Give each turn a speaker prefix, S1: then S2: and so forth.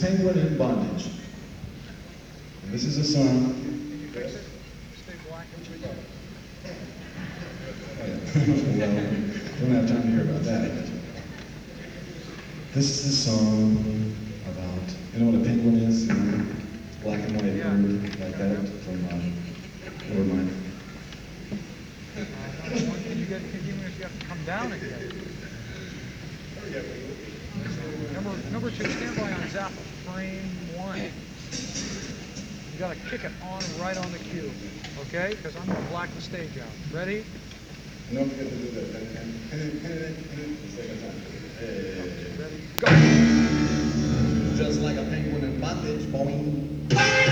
S1: Penguin in Bondage. And this is a song.
S2: Stay black and white.
S1: Oh, yeah. Well, don't have time to hear about that. This is a song about, you know what a penguin is? You know, black and white bird like that from Nevermind.
S2: Even if you have to come down again. Number 2, stand by on Zappa, frame 1. You gotta kick it on right on the cue, okay? Because I'm gonna black the stage out. Ready?
S1: And don't forget to do that. The second time.
S2: Ready? Go!
S1: Just like a penguin in bondage, boing.